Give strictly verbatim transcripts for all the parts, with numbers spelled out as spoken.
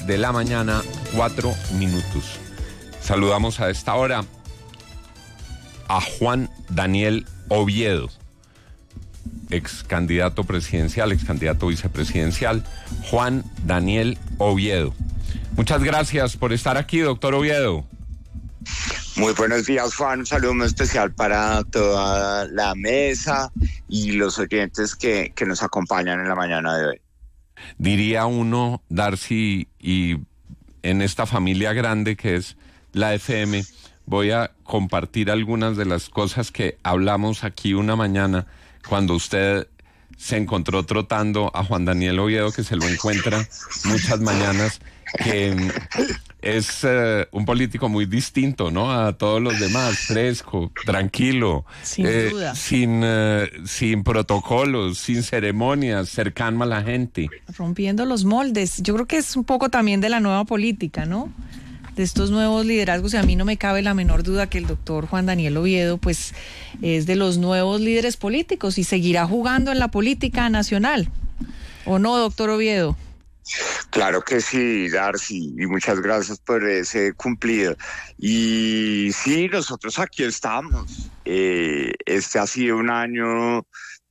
de la mañana, cuatro minutos. Saludamos a esta hora a Juan Daniel Oviedo, ex candidato presidencial, ex candidato vicepresidencial. Juan Daniel Oviedo. Muchas gracias por estar aquí, doctor Oviedo. Muy buenos días, Juan. Un saludo muy especial para toda la mesa y los oyentes que, que nos acompañan en la mañana de hoy. Diría uno, Darcy, y en esta familia grande que es la F M, voy a compartir algunas de las cosas que hablamos aquí una mañana cuando usted se encontró trotando a Juan Daniel Oviedo, que se lo encuentra muchas mañanas, que es uh, un político muy distinto, ¿no?, a todos los demás, fresco, tranquilo, sin eh, duda, sin, uh, sin protocolos, sin ceremonias, cercano a la gente. Rompiendo los moldes. Yo creo que es un poco también de la nueva política, ¿no?, de estos nuevos liderazgos, y a mí no me cabe la menor duda que el doctor Juan Daniel Oviedo pues es de los nuevos líderes políticos y seguirá jugando en la política nacional, ¿o no, doctor Oviedo? Claro que sí, Darcy, y muchas gracias por ese cumplido. Y sí, nosotros aquí estamos. Eh, este ha sido un año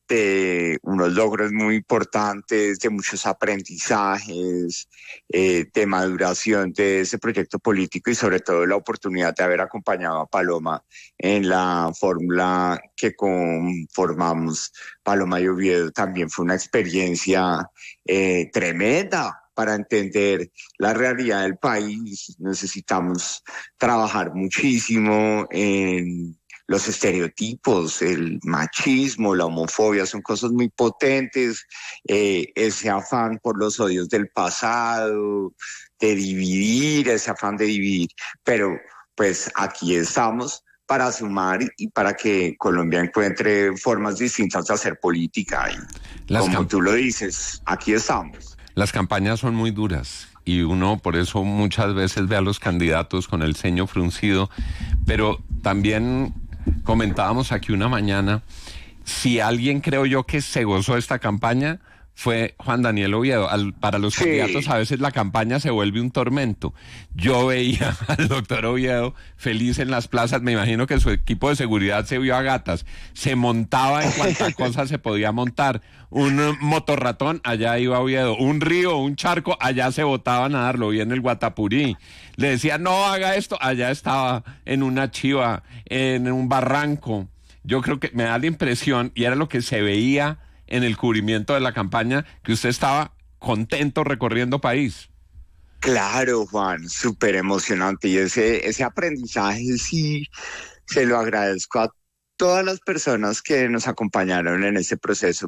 de unos logros muy importantes, de muchos aprendizajes, eh, de maduración de ese proyecto político y sobre todo la oportunidad de haber acompañado a Paloma en la fórmula que conformamos Paloma y Oviedo. También fue una experiencia eh, tremenda para entender la realidad del país. Necesitamos trabajar muchísimo en los estereotipos, el machismo, la homofobia, son cosas muy potentes, eh, ese afán por los odios del pasado, de dividir, ese afán de dividir, pero pues aquí estamos para sumar y para que Colombia encuentre formas distintas de hacer política y Las como camp- tú lo dices, aquí estamos. Las campañas son muy duras y uno por eso muchas veces ve a los candidatos con el ceño fruncido, pero también comentábamos aquí una mañana, si alguien creo yo que se gozó esta campaña fue Juan Daniel Oviedo. Al, para los sí. candidatos a veces la campaña se vuelve un tormento. Yo veía al doctor Oviedo feliz en las plazas, me imagino que su equipo de seguridad se vio a gatas, se montaba en cuanta cosa se podía montar, un motorratón, allá iba Oviedo, un río, un charco, allá se botaba a nadar, lo vi en el Guatapurí, le decía no haga esto, allá estaba en una chiva, en un barranco. Yo creo que me da la impresión, y era lo que se veía en el cubrimiento de la campaña, que usted estaba contento recorriendo país. Claro, Juan, súper emocionante, y ese, ese aprendizaje sí se lo agradezco a todas las personas que nos acompañaron en ese proceso,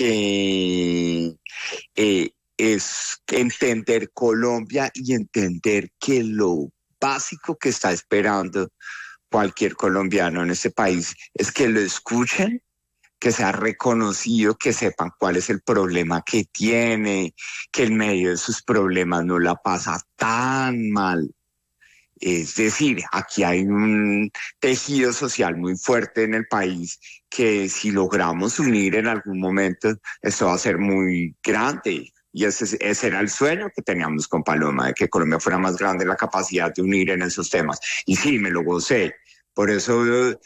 porque eh, es entender Colombia y entender que lo básico que está esperando cualquier colombiano en este país es que lo escuchen, que sea reconocido, que sepan cuál es el problema que tiene, que en medio de sus problemas no la pasa tan mal. Es decir, aquí hay un tejido social muy fuerte en el país que si logramos unir en algún momento, esto va a ser muy grande. Y ese, ese era el sueño que teníamos con Paloma, de que Colombia fuera más grande, la capacidad de unir en esos temas. Y sí, me lo gocé. Por eso,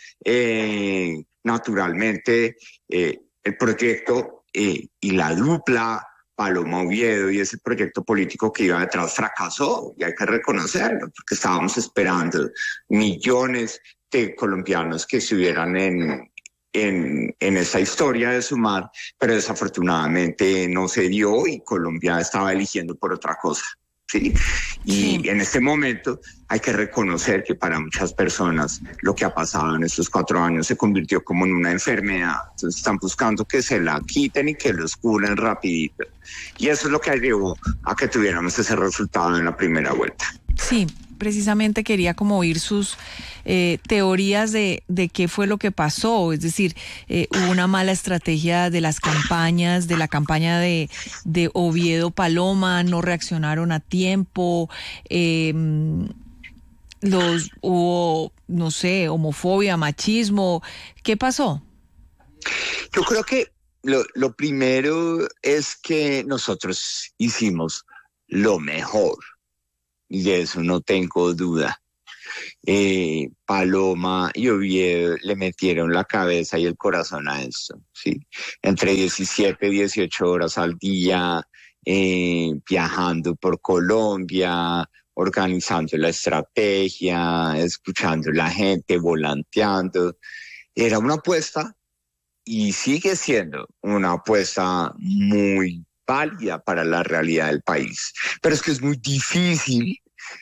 eh, naturalmente, eh, el proyecto eh, y la dupla Paloma Oviedo y ese proyecto político que iba detrás fracasó, y hay que reconocerlo, porque estábamos esperando millones de colombianos que estuvieran en, en, en esa historia de sumar, pero desafortunadamente no se dio y Colombia estaba eligiendo por otra cosa. ¿Sí? Y sí. En este momento hay que reconocer que para muchas personas lo que ha pasado en estos cuatro años se convirtió como en una enfermedad. Entonces están buscando que se la quiten y que los curen rapidito. Y eso es lo que llevó a que tuviéramos ese resultado en la primera vuelta. Sí, precisamente quería como oír sus eh, teorías de, de qué fue lo que pasó. Es decir, eh, hubo una mala estrategia de las campañas, de la campaña de, de Oviedo Paloma, no reaccionaron a tiempo, eh, los hubo, no sé, homofobia, machismo. ¿Qué pasó? Yo creo que lo, lo primero es que nosotros hicimos lo mejor y de eso no tengo duda. Eh, Paloma y Oviedo le metieron la cabeza y el corazón a esto, ¿sí? Entre diecisiete y dieciocho horas al día, eh, viajando por Colombia, organizando la estrategia, escuchando a la gente, volanteando. Era una apuesta y sigue siendo una apuesta muy válida para la realidad del país. Pero es que es muy difícil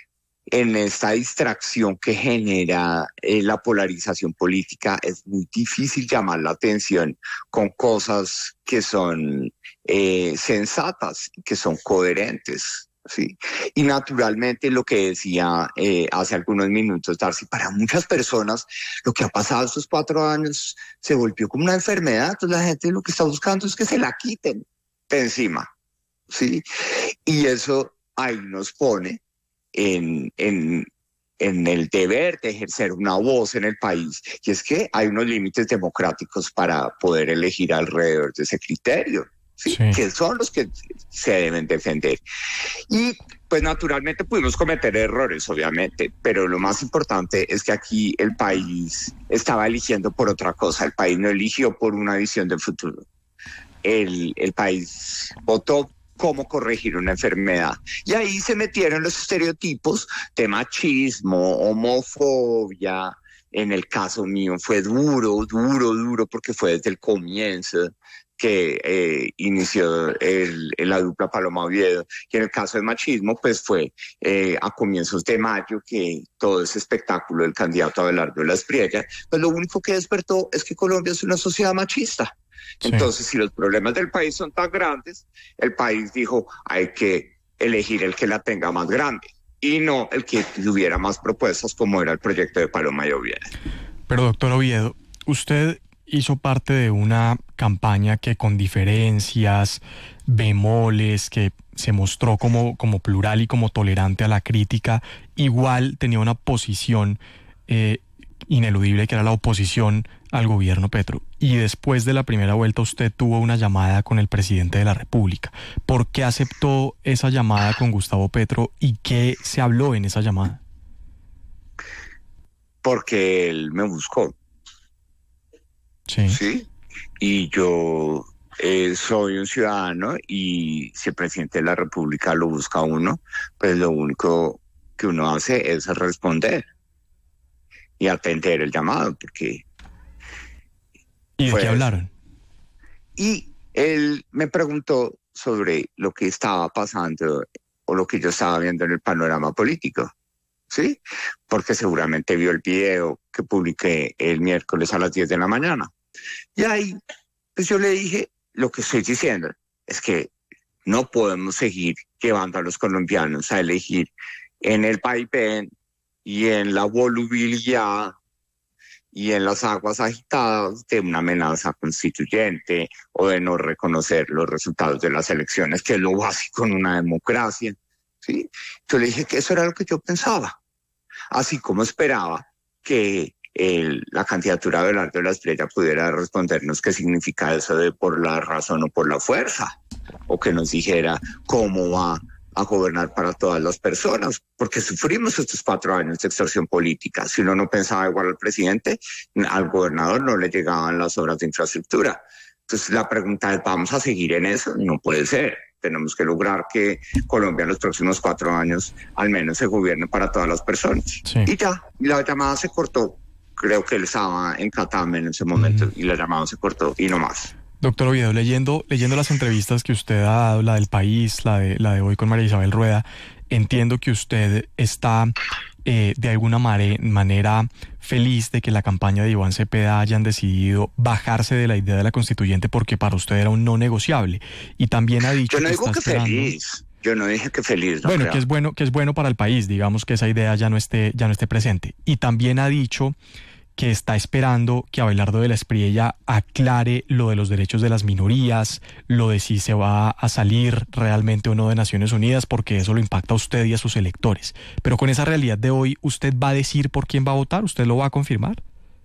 en esta distracción que genera eh, la polarización política, es muy difícil llamar la atención con cosas que son eh, sensatas, que son coherentes, ¿sí? Y naturalmente lo que decía eh, hace algunos minutos Darcy, para muchas personas lo que ha pasado estos cuatro años se volvió como una enfermedad, entonces la gente lo que está buscando es que se la quiten de encima, ¿sí? Y eso ahí nos pone En, en, en el deber de ejercer una voz en el país, y es que hay unos límites democráticos para poder elegir alrededor de ese criterio, ¿sí? Sí. Que son los que se deben defender. Y pues naturalmente pudimos cometer errores, obviamente, pero lo más importante es que aquí el país estaba eligiendo por otra cosa, el país no eligió por una visión de futuro, el, el país votó cómo corregir una enfermedad. Y ahí se metieron los estereotipos de machismo, homofobia. En el caso mío fue duro, duro, duro, porque fue desde el comienzo que eh, inició el, la dupla Paloma Oviedo. Y en el caso de machismo, pues fue eh, a comienzos de mayo que todo ese espectáculo del candidato Abelardo de la Espriella, pues lo único que despertó es que Colombia es una sociedad machista. Entonces, sí. Si los problemas del país son tan grandes, el país dijo, hay que elegir el que la tenga más grande y no el que tuviera más propuestas como era el proyecto de Paloma y Oviedo. Pero doctor Oviedo, usted hizo parte de una campaña que con diferencias, bemoles, que se mostró como, como plural y como tolerante a la crítica, igual tenía una posición eh, ineludible que era la oposición al gobierno Petro. Y después de la primera vuelta usted tuvo una llamada con el presidente de la República. ¿Por qué aceptó esa llamada con Gustavo Petro y qué se habló en esa llamada? Porque él me buscó. Sí. Sí. Y yo eh, soy un ciudadano y si el presidente de la República lo busca a uno, pues lo único que uno hace es responder y atender el llamado, porque... ¿Y de pues, qué hablaron? Y él me preguntó sobre lo que estaba pasando o lo que yo estaba viendo en el panorama político, ¿sí? Porque seguramente vio el video que publiqué el miércoles a las diez de la mañana. Y ahí, pues yo le dije, lo que estoy diciendo es que no podemos seguir llevando a los colombianos a elegir en el vaivén y en la volubilidad y en las aguas agitadas de una amenaza constituyente o de no reconocer los resultados de las elecciones, que es lo básico en una democracia, ¿sí? Yo le dije que eso era lo que yo pensaba, así como esperaba que el, la candidatura de Abelardo de la Espriella pudiera respondernos qué significa eso de por la razón o por la fuerza, o que nos dijera cómo va a gobernar para todas las personas, porque sufrimos estos cuatro años de extorsión política. Si uno no pensaba igual al presidente, al gobernador no le llegaban las obras de infraestructura. Entonces la pregunta es, ¿vamos a seguir en eso? No puede ser. Tenemos que lograr que Colombia en los próximos cuatro años al menos se gobierne para todas las personas. Sí. Y ya, la llamada se cortó. Creo que él estaba en Catame en ese momento mm. y la llamada se cortó y no más. Doctor Oviedo, leyendo, leyendo las entrevistas que usted ha dado, la del País, la de, la de hoy con María Isabel Rueda, entiendo que usted está eh, de alguna mare, manera feliz de que la campaña de Iván Cepeda hayan decidido bajarse de la idea de la constituyente porque para usted era un no negociable. Y también ha dicho Yo no que digo está que esperando... feliz. Yo no dije que feliz. No bueno, creo. que es bueno, que es bueno para el país, digamos que esa idea ya no esté, ya no esté presente. Y también ha dicho que está esperando que Abelardo de la Espriella aclare lo de los derechos de las minorías, lo de si se va a salir realmente o no de Naciones Unidas, porque eso lo impacta a usted y a sus electores. Pero con esa realidad de hoy, ¿usted va a decir por quién va a votar? ¿Usted lo va a confirmar?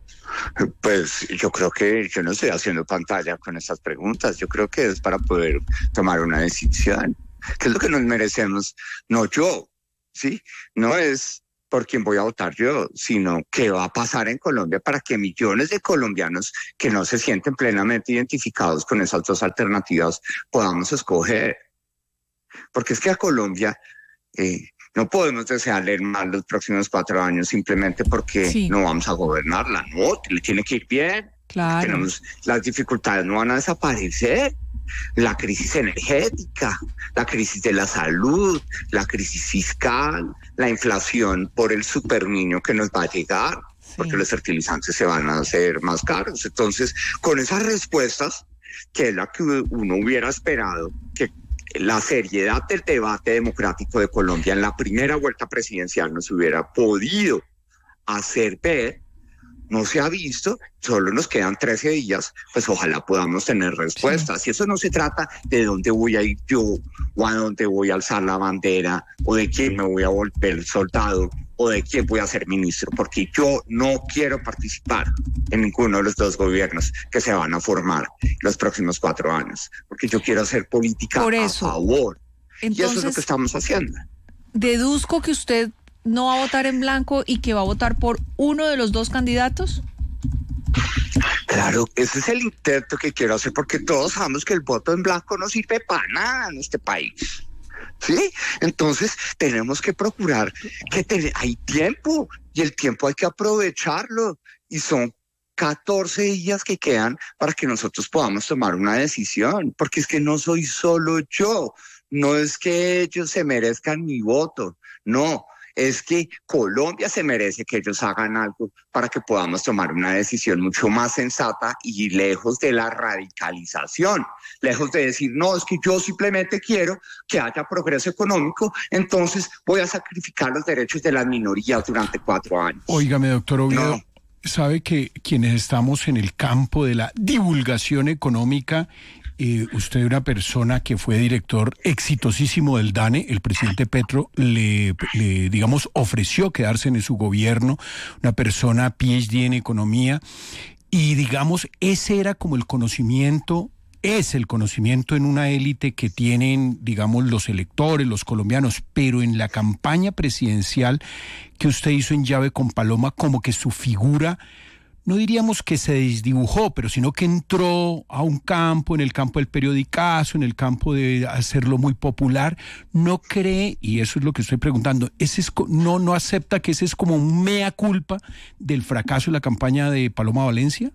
Pues yo creo que yo no estoy haciendo pantalla con estas preguntas. Yo creo que es para poder tomar una decisión. ¿Qué es lo que nos merecemos? No yo, ¿sí? No es por quién voy a votar yo, sino qué va a pasar en Colombia para que millones de colombianos que no se sienten plenamente identificados con esas dos alternativas podamos escoger. Porque es que a Colombia eh, no podemos desearle mal los próximos cuatro años simplemente porque sí. no vamos a gobernarla, no, le tiene que ir bien. Claro. Tenemos, las dificultades no van a desaparecer. La crisis energética, la crisis de la salud, la crisis fiscal, la inflación por el superniño que nos va a llegar, sí. porque los fertilizantes se van a hacer más caros. Entonces, con esas respuestas, que es la que uno hubiera esperado, que la seriedad del debate democrático de Colombia en la primera vuelta presidencial nos hubiera podido hacer ver, no se ha visto, solo nos quedan trece días, pues ojalá podamos tener respuestas. Sí. Y eso no se trata de dónde voy a ir yo, o a dónde voy a alzar la bandera, o de quién me voy a volver soldado, o de quién voy a ser ministro, porque yo no quiero participar en ninguno de los dos gobiernos que se van a formar los próximos cuatro años, porque yo quiero hacer política Por eso. a favor. Entonces, y eso es lo que estamos haciendo. Deduzco que usted no va a votar en blanco y que va a votar por uno de los dos candidatos. Claro, ese es el intento que quiero hacer, porque todos sabemos que el voto en blanco no sirve para nada en este país. ¿Sí? Entonces tenemos que procurar que te, hay tiempo y el tiempo hay que aprovecharlo, y son catorce días que quedan para que nosotros podamos tomar una decisión, porque es que no soy solo yo, no es que ellos se merezcan mi voto, no. Es que Colombia se merece que ellos hagan algo para que podamos tomar una decisión mucho más sensata y lejos de la radicalización, lejos de decir, no, es que yo simplemente quiero que haya progreso económico, entonces voy a sacrificar los derechos de las minorías durante cuatro años. Óigame, doctor Oviedo, no. sabe que quienes estamos en el campo de la divulgación económica, Eh, usted es una persona que fue director exitosísimo del DANE, el presidente Petro le, le, digamos, ofreció quedarse en su gobierno, una persona P H D en economía, y digamos, ese era como el conocimiento, es el conocimiento en una élite que tienen, digamos, los electores, los colombianos, pero en la campaña presidencial que usted hizo en llave con Paloma, como que su figura, no diríamos que se desdibujó, pero sino que entró a un campo, en el campo del periodicazo, en el campo de hacerlo muy popular. ¿No cree, y eso es lo que estoy preguntando, ese es, no, no acepta que ese es como un mea culpa del fracaso de la campaña de Paloma Valencia?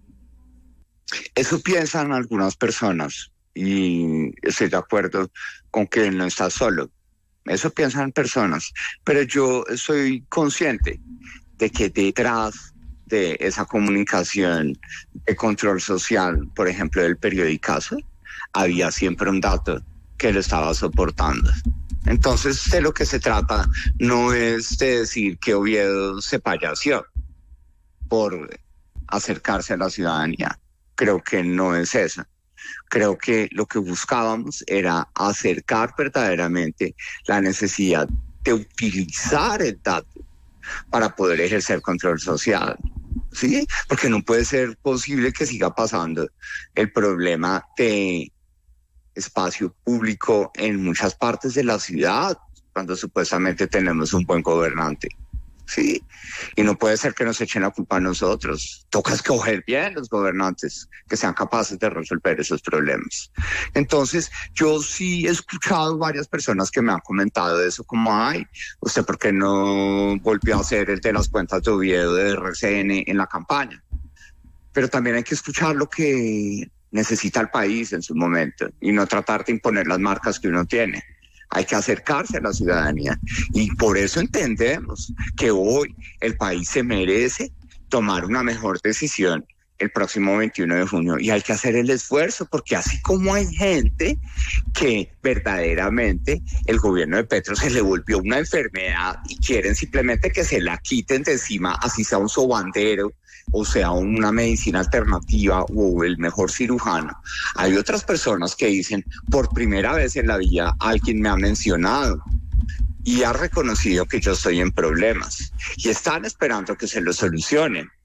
Eso piensan algunas personas, y estoy de acuerdo con que no está solo. Eso piensan personas, pero yo soy consciente de que detrás de esa comunicación de control social, por ejemplo, del periodicazo, había siempre un dato que lo estaba soportando. Entonces, de lo que se trata no es de decir que Oviedo se payaseó por acercarse a la ciudadanía. Creo que no es eso. Creo que lo que buscábamos era acercar verdaderamente la necesidad de utilizar el dato para poder ejercer control social, ¿sí? Porque no puede ser posible que siga pasando el problema de espacio público en muchas partes de la ciudad, cuando supuestamente tenemos un buen gobernante, ¿sí? Y no puede ser que nos echen la culpa a nosotros. Toca escoger bien los gobernantes que sean capaces de resolver esos problemas. Entonces, yo sí he escuchado varias personas que me han comentado eso, como, ay, ¿usted por qué no volvió a hacer el de las cuentas de Oviedo de R C N en la campaña? Pero también hay que escuchar lo que necesita el país en su momento y no tratar de imponer las marcas que uno tiene. Hay que acercarse a la ciudadanía, y por eso entendemos que hoy el país se merece tomar una mejor decisión el próximo veintiuno de junio, y hay que hacer el esfuerzo, porque así como hay gente que verdaderamente el gobierno de Petro se le volvió una enfermedad y quieren simplemente que se la quiten de encima, así sea un sobandero, o sea una medicina alternativa o el mejor cirujano. Hay otras personas que dicen, por primera vez en la vida alguien me ha mencionado y ha reconocido que yo estoy en problemas, y están esperando que se lo solucionen.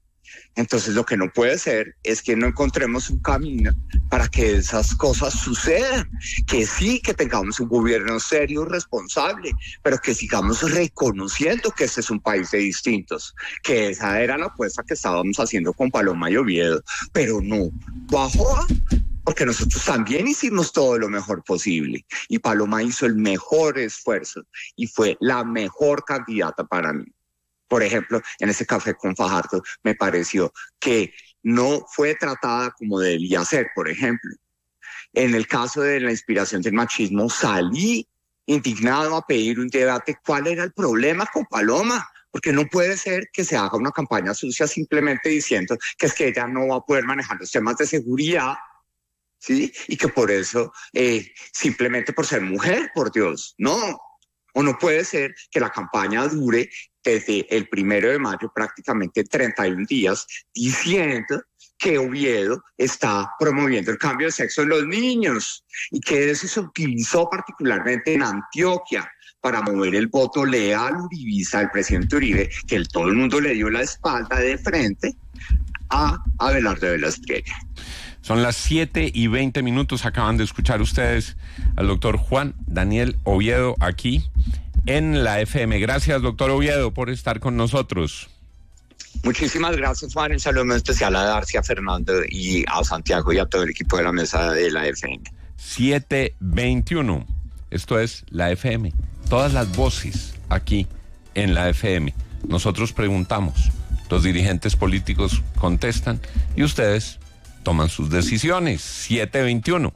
Entonces lo que no puede ser es que no encontremos un camino para que esas cosas sucedan, que sí, que tengamos un gobierno serio, responsable, pero que sigamos reconociendo que este es un país de distintos, que esa era la apuesta que estábamos haciendo con Paloma y Oviedo, pero no bajó, porque nosotros también hicimos todo lo mejor posible y Paloma hizo el mejor esfuerzo y fue la mejor candidata para mí. Por ejemplo, en ese café con Fajardo me pareció que no fue tratada como debía ser, por ejemplo. En el caso de la inspiración del machismo, salí indignado a pedir un debate. ¿Cuál era el problema con Paloma? Porque no puede ser que se haga una campaña sucia simplemente diciendo que es que ella no va a poder manejar los temas de seguridad, ¿sí? Y que por eso, eh, simplemente por ser mujer, por Dios, no. O no puede ser que la campaña dure desde el primero de mayo prácticamente treinta y un días diciendo que Oviedo está promoviendo el cambio de sexo en los niños y que eso se utilizó particularmente en Antioquia para mover el voto leal uribista del presidente Uribe, que el, todo el mundo le dio la espalda de frente a Abelardo de la Espriella. Son las siete y veinte minutos, acaban de escuchar ustedes al doctor Juan Daniel Oviedo aquí en la F M. Gracias, doctor Oviedo, por estar con nosotros. Muchísimas gracias, Juan. Un saludo muy especial a Darcy, a Fernando y a Santiago y a todo el equipo de la mesa de la F M. siete veintiuno. Esto es la F M. Todas las voces aquí en la F M. Nosotros preguntamos, los dirigentes políticos contestan y ustedes toman sus decisiones. siete veintiuno.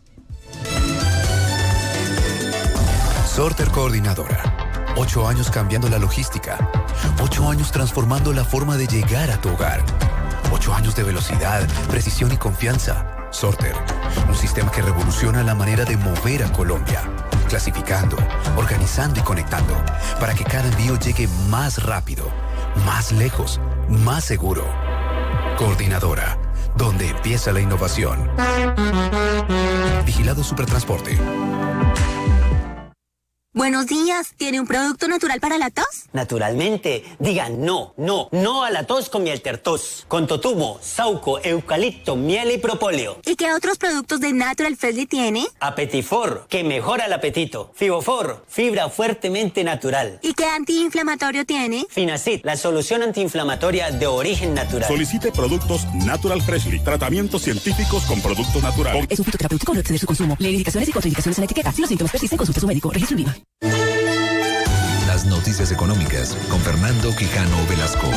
Sorter Coordinadora. Ocho años cambiando la logística. Ocho años transformando la forma de llegar a tu hogar. Ocho años de velocidad, precisión y confianza. Sorter, un sistema que revoluciona la manera de mover a Colombia. Clasificando, organizando y conectando para que cada envío llegue más rápido, más lejos, más seguro. Coordinadora, donde empieza la innovación. Vigilado Supertransporte. Buenos días, ¿tiene un producto natural para la tos? Naturalmente, digan no, no, no a la tos con miel tertos, con totumo, sauco, eucalipto, miel y propóleo. ¿Y qué otros productos de Natural Freshly tiene? Apetifor, que mejora el apetito. Fibofor, fibra fuertemente natural. ¿Y qué antiinflamatorio tiene? Finacid, la solución antiinflamatoria de origen natural. Solicite productos Natural Freshly, tratamientos científicos con productos naturales. Es un fitoterapéutico, no exceder su consumo. Lee indicaciones y contraindicaciones en la etiqueta. Si los síntomas persisten, consulte a su médico. Registro IVA. Las noticias económicas con Fernando Quijano Velasco.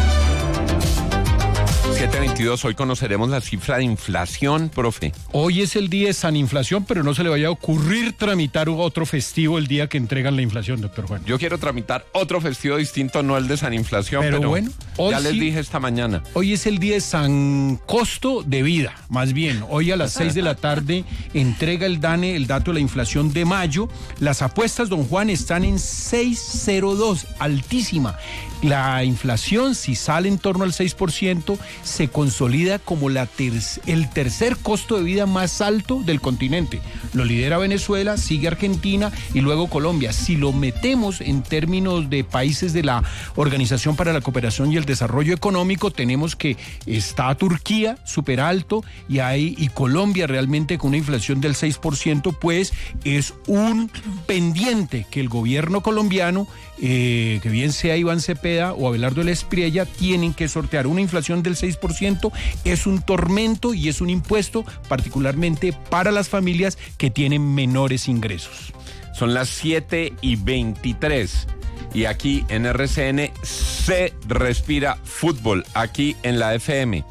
siete veintidós, hoy conoceremos la cifra de inflación, profe. Hoy es el día de San Inflación, pero no se le vaya a ocurrir tramitar otro festivo el día que entregan la inflación, doctor Juan. Yo quiero tramitar otro festivo distinto, no el de San Inflación, pero, pero bueno, hoy ya les sí, dije esta mañana. Hoy es el día de San Costo de Vida, más bien. Hoy a las seis de la tarde entrega el DANE el dato de la inflación de mayo. Las apuestas, don Juan, están en seis cero dos, altísima. La inflación, si sale en torno al seis por ciento, se consolida como la ter- el tercer costo de vida más alto del continente. Lo lidera Venezuela, sigue Argentina y luego Colombia. Si lo metemos en términos de países de la Organización para la Cooperación y el Desarrollo Económico, tenemos que está Turquía súper alto y, hay, y Colombia realmente con una inflación del seis por ciento, pues es un pendiente que el gobierno colombiano, eh, que bien sea Iván Cepeda o Abelardo de la Espriella, tienen que sortear. Una inflación del seis por ciento es un tormento y es un impuesto particularmente para las familias que tienen menores ingresos. Son las siete y veintitrés y aquí en R C N se respira fútbol, aquí en la F M.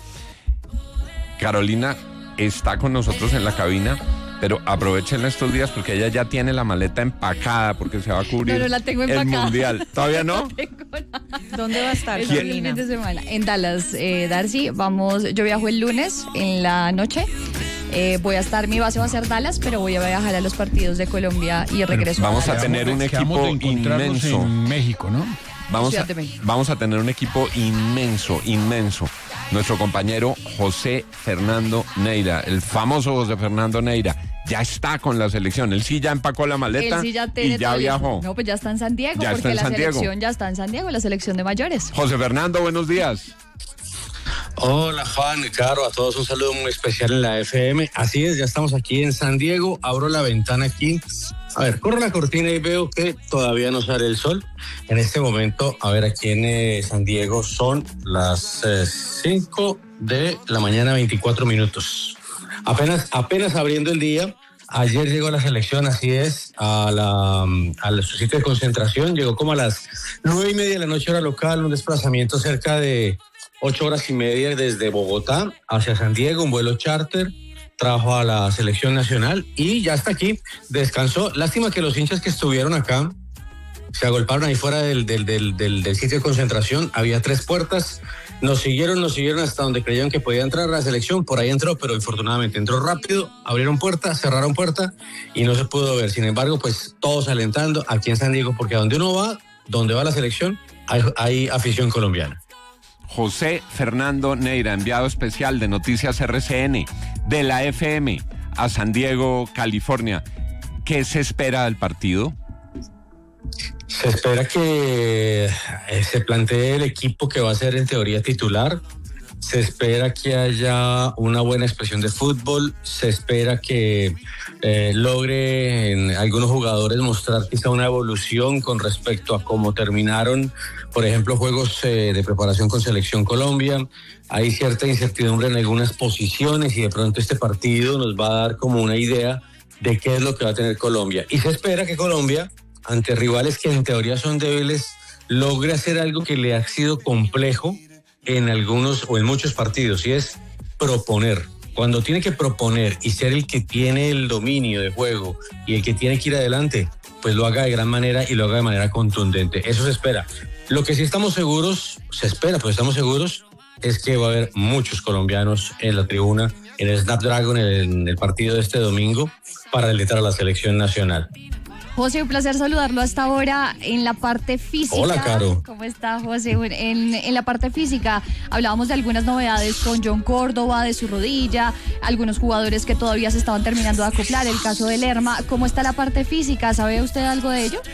Carolina está con nosotros en la cabina, pero aprovechenla estos días porque ella ya tiene la maleta empacada porque se va a cubrir no, no la tengo el empacada. Mundial. ¿Todavía no? No tengo nada. ¿Dónde va a estar, El Carolina? fin de semana en Dallas, eh, Darcy. Vamos, yo viajo el lunes en la noche. Eh, voy a estar, mi base va a ser Dallas, pero voy a viajar a los partidos de Colombia y regreso. Vamos a Dallas. tener un equipo inmenso en México, ¿no? Vamos a, vamos a tener un equipo inmenso, inmenso. Nuestro compañero José Fernando Neira, el famoso José Fernando Neira, ya está con la selección. Él sí ya empacó la maleta Él sí ya y ya viajó. No, pues ya está en San Diego, Ya porque está en la San Diego. selección ya está en San Diego, la selección de mayores. José Fernando, buenos días. Hola Juan, Caro, a todos un saludo muy especial en la F M. Así es, ya estamos aquí en San Diego. Abro la ventana aquí. A ver, corro la cortina y veo que todavía no sale el sol. En este momento, a ver, aquí en eh, San Diego son las eh, cinco de la mañana, veinticuatro minutos. Apenas, apenas abriendo el día. Ayer llegó la selección, así es, a la a su sitio de concentración. Llegó como a las nueve y media de la noche hora local, un desplazamiento cerca de ocho horas y media desde Bogotá hacia San Diego, un vuelo charter. Trajo a la selección nacional y ya está aquí, descansó. Lástima que los hinchas que estuvieron acá se agolparon ahí fuera del, del, del, del, del sitio de concentración. Había tres puertas, nos siguieron, nos siguieron hasta donde creyeron que podía entrar la selección. Por ahí entró, pero infortunadamente entró rápido, abrieron puerta, cerraron puerta y no se pudo ver. Sin embargo, pues todos alentando aquí en San Diego, porque a donde uno va, donde va la selección, hay, hay afición colombiana. José Fernando Neira, enviado especial de Noticias R C N de la F M a San Diego, California. ¿Qué se espera del partido? Se espera que se plantee el equipo que va a ser en teoría titular. Se espera que haya una buena expresión de fútbol. Se espera que eh, logren algunos jugadores mostrar quizá una evolución con respecto a cómo terminaron, por ejemplo, juegos eh, de preparación con Selección Colombia. Hay cierta incertidumbre en algunas posiciones y de pronto este partido nos va a dar como una idea de qué es lo que va a tener Colombia. Y se espera que Colombia, ante rivales que en teoría son débiles, logre hacer algo que le ha sido complejo en algunos o en muchos partidos, y es proponer. Cuando tiene que proponer y ser el que tiene el dominio de juego y el que tiene que ir adelante, pues lo haga de gran manera y lo haga de manera contundente. Eso se espera. Lo que sí estamos seguros, se espera, pues estamos seguros, es que va a haber muchos colombianos en la tribuna, en el Snapdragon, en el partido de este domingo, para alentar a la selección nacional. José, un placer saludarlo hasta ahora en la parte física. Hola, Caro. ¿Cómo está, José? En, en la parte física hablábamos de algunas novedades con John Córdoba, de su rodilla, algunos jugadores que todavía se estaban terminando de acoplar, el caso de Lerma. ¿Cómo está la parte física? ¿Sabe usted algo de ello?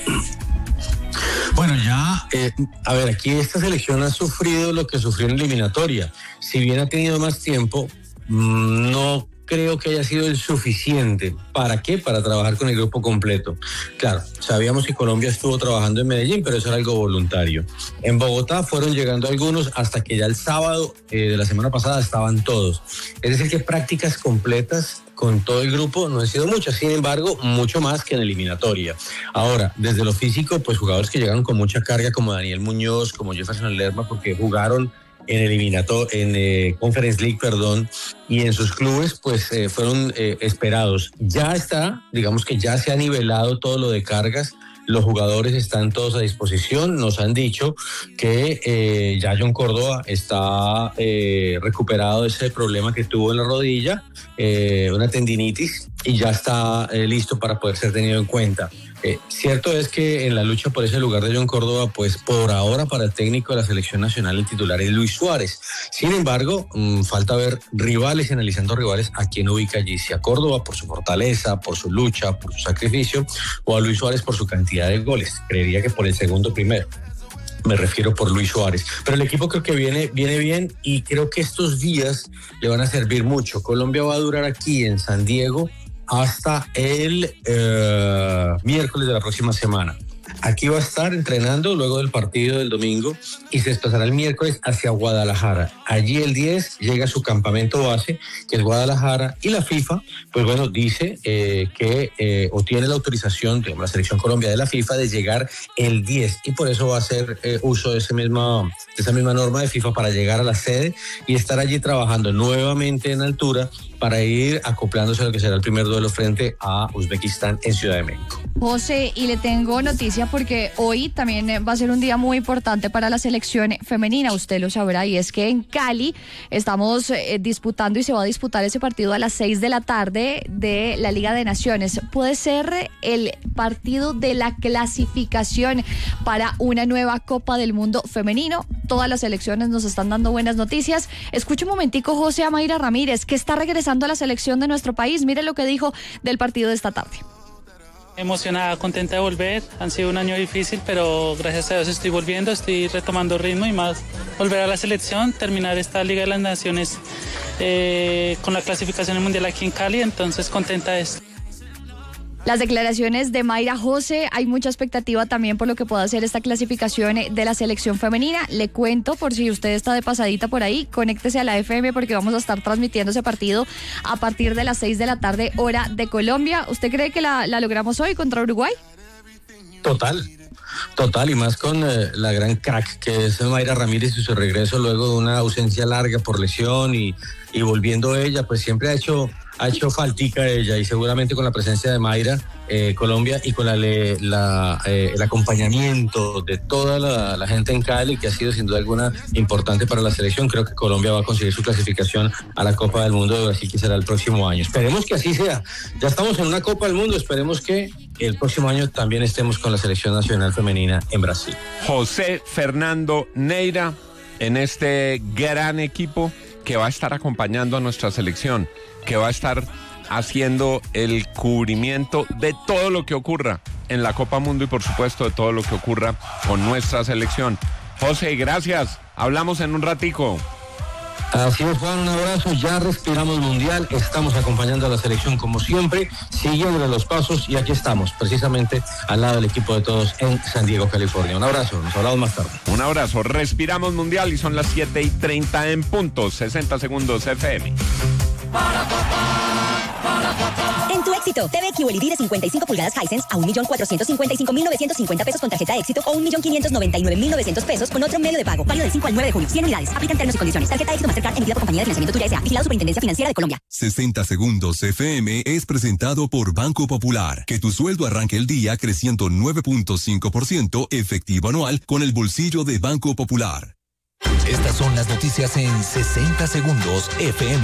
Bueno, ya, eh, a ver, aquí esta selección ha sufrido lo que sufrió en eliminatoria. Si bien ha tenido más tiempo, mmm, no creo que haya sido el suficiente. ¿Para qué? Para trabajar con el grupo completo. Claro, sabíamos que Colombia estuvo trabajando en Medellín, pero eso era algo voluntario. En Bogotá fueron llegando algunos hasta que ya el sábado eh, de la semana pasada estaban todos. Es decir, que prácticas completas con todo el grupo no han sido muchas, sin embargo, mucho más que en eliminatoria. Ahora, desde lo físico, pues jugadores que llegaron con mucha carga, como Daniel Muñoz, como Jefferson Lerma, porque jugaron en eliminator, en eh, Conference League, perdón, y en sus clubes, pues eh, fueron eh, esperados. Ya está, digamos que ya se ha nivelado todo lo de cargas. Los jugadores están todos a disposición. Nos han dicho que eh, ya John Córdoba está eh, recuperado de ese problema que tuvo en la rodilla, eh, una tendinitis, y ya está eh, listo para poder ser tenido en cuenta. Eh, cierto es que en la lucha por ese lugar de John Córdoba, pues por ahora para el técnico de la selección nacional el titular es Luis Suárez. Sin embargo, mmm, falta ver rivales y analizando rivales a quién ubica allí, si a Córdoba por su fortaleza, por su lucha, por su sacrificio, o a Luis Suárez por su cantidad de goles. Creería que por el segundo primero. Me refiero por Luis Suárez. Pero el equipo creo que viene, viene bien y creo que estos días le van a servir mucho. Colombia va a durar aquí en San Diego hasta el eh, miércoles de la próxima semana. Aquí va a estar entrenando luego del partido del domingo y se desplazará el miércoles hacia Guadalajara. Allí el diez llega a su campamento base, que es Guadalajara, y la FIFA, pues bueno, dice eh, que eh, o tiene la autorización de la Selección Colombia de la FIFA de llegar el diez, y por eso va a hacer eh, uso de, ese misma, de esa misma norma de FIFA para llegar a la sede y estar allí trabajando nuevamente en altura para ir acoplándose a lo que será el primer duelo frente a Uzbekistán en Ciudad de México. José, y le tengo noticia porque hoy también va a ser un día muy importante para la selección femenina, usted lo sabrá, y es que en Cali estamos eh, disputando y se va a disputar ese partido a las seis de la tarde de la Liga de Naciones. Puede ser el partido de la clasificación para una nueva Copa del Mundo femenino. Todas las selecciones nos están dando buenas noticias. Escuche un momentico, José, a Mayra Ramírez, que está regresando a la selección de nuestro país. Mire lo que dijo del partido de esta tarde. Emocionada, contenta de volver. Han sido un año difícil, pero gracias a Dios estoy volviendo, estoy retomando ritmo y más volver a la selección, terminar esta Liga de las Naciones eh, con la clasificación al Mundial aquí en Cali, entonces contenta de esto. Las declaraciones de Mayra José, hay mucha expectativa también por lo que pueda hacer esta clasificación de la selección femenina. Le cuento, por si usted está de pasadita por ahí, conéctese a la F M porque vamos a estar transmitiendo ese partido a partir de las seis de la tarde, hora de Colombia. ¿Usted cree que la, la logramos hoy contra Uruguay? Total, total, y más con eh, la gran crack que es Mayra Ramírez y su regreso luego de una ausencia larga por lesión y, y volviendo ella, pues siempre ha hecho... Ha hecho faltica ella y seguramente con la presencia de Mayra, eh, Colombia y con la, la, eh, el acompañamiento de toda la, la gente en Cali, que ha sido sin duda alguna importante para la selección, creo que Colombia va a conseguir su clasificación a la Copa del Mundo de Brasil, que será el próximo año. Esperemos que así sea. Ya estamos en una Copa del Mundo, esperemos que el próximo año también estemos con la selección nacional femenina en Brasil. José Fernando Neira, en este gran equipo que va a estar acompañando a nuestra selección, que va a estar haciendo el cubrimiento de todo lo que ocurra en la Copa Mundo y por supuesto de todo lo que ocurra con nuestra selección. José, gracias. Hablamos en un ratico. Así es, Juan, un abrazo. Ya respiramos mundial, estamos acompañando a la selección como siempre, siguiendo los pasos y aquí estamos, precisamente al lado del equipo de todos en San Diego, California. Un abrazo, nos hablamos más tarde. Un abrazo, respiramos mundial y son las siete y treinta en punto, sesenta segundos F M. En tu Éxito, T V Q L E D de cincuenta y cinco pulgadas Hisense a un millón cuatrocientos cincuenta y cinco mil novecientos cincuenta pesos con tarjeta Éxito o un millón quinientos noventa y nueve mil novecientos pesos con otro medio de pago. Válido del cinco al nueve de junio. cien unidades. Aplican términos y condiciones. Tarjeta Éxito Mastercard emitida por Compañía de Financiamiento Tuya S A. Vigilado Superintendencia Financiera de Colombia. sesenta segundos F M es presentado por Banco Popular. Que tu sueldo arranque el día creciendo nueve punto cinco por ciento efectivo anual con el bolsillo de Banco Popular. Estas son las noticias en sesenta segundos F M.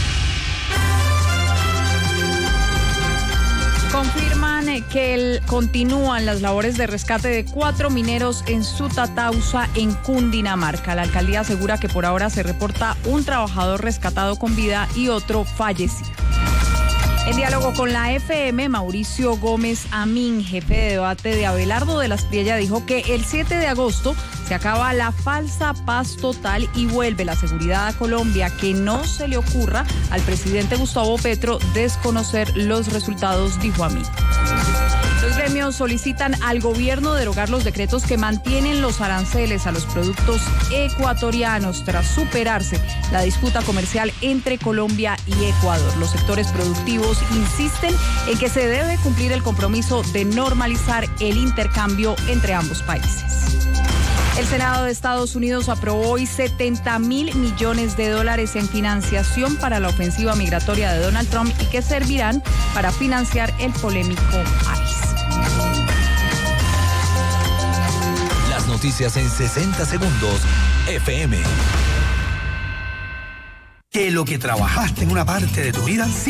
Confirman que el, continúan las labores de rescate de cuatro mineros en Sutatausa, en Cundinamarca. La alcaldía asegura que por ahora se reporta un trabajador rescatado con vida y otro fallecido. En diálogo con la F M, Mauricio Gómez Amín, jefe de debate de Abelardo de la Espriella, dijo que el siete de agosto se acaba la falsa paz total y vuelve la seguridad a Colombia. Que no se le ocurra al presidente Gustavo Petro desconocer los resultados, dijo Amín. Los gremios solicitan al gobierno derogar los decretos que mantienen los aranceles a los productos ecuatorianos tras superarse la disputa comercial entre Colombia y Ecuador. Los sectores productivos insisten en que se debe cumplir el compromiso de normalizar el intercambio entre ambos países. El Senado de Estados Unidos aprobó hoy setenta mil millones de dólares en financiación para la ofensiva migratoria de Donald Trump y que servirán para financiar el polémico ICE. Las noticias en sesenta segundos F M. Que lo que trabajaste en una parte de tu vida